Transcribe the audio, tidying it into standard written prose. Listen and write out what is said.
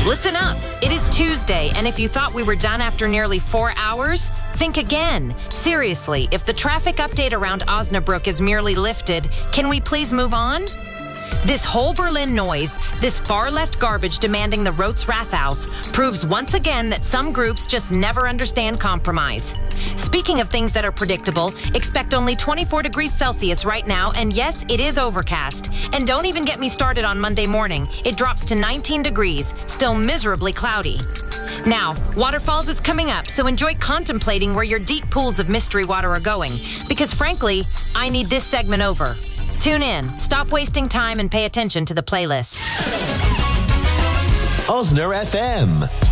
Listen up. It is Tuesday, and if you thought we were done after nearly 4 hours, think again. Seriously, if the traffic update around Osnabrück is merely lifted, can we please move on? This whole Berlin noise, this far-left garbage demanding the Rotes Rathaus, proves once again that some groups just never understand compromise. Speaking of things that are predictable, expect only 24 degrees Celsius right now, and yes, it is overcast. And don't even get me started on Monday morning. It drops to 19 degrees, still miserably cloudy. Now, Waterfalls is coming up, so enjoy contemplating where your deep pools of mystery water are going, because frankly, I need this segment over. Tune in, stop wasting time, and pay attention to the playlist. Osner FM.